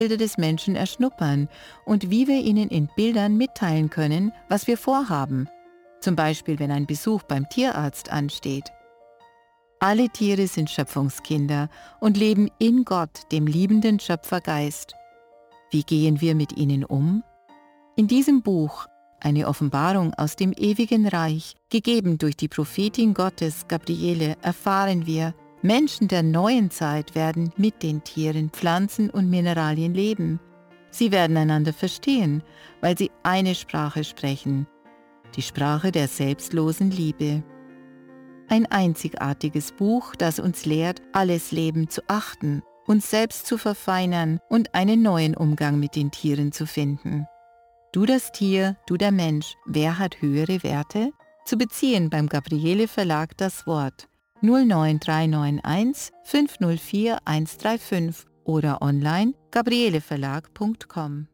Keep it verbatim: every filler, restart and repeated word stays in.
Bilder des Menschen erschnuppern und wie wir ihnen in Bildern mitteilen können, was wir vorhaben. Zum Beispiel, wenn ein Besuch beim Tierarzt ansteht. Alle Tiere sind Schöpfungskinder und leben in Gott, dem liebenden Schöpfergeist. Wie gehen wir mit ihnen um? In diesem Buch, eine Offenbarung aus dem ewigen Reich, gegeben durch die Prophetin Gottes Gabriele, erfahren wir, Menschen der neuen Zeit werden mit den Tieren, Pflanzen und Mineralien leben. Sie werden einander verstehen, weil sie eine Sprache sprechen, die Sprache der selbstlosen Liebe. Ein einzigartiges Buch, das uns lehrt, alles Leben zu achten, uns selbst zu verfeinern und einen neuen Umgang mit den Tieren zu finden. Du das Tier, du der Mensch, wer hat höhere Werte? Zu beziehen beim Gabriele Verlag das Wort null neun drei neun eins fünf null vier eins drei fünf oder online gabrieleverlag punkt com.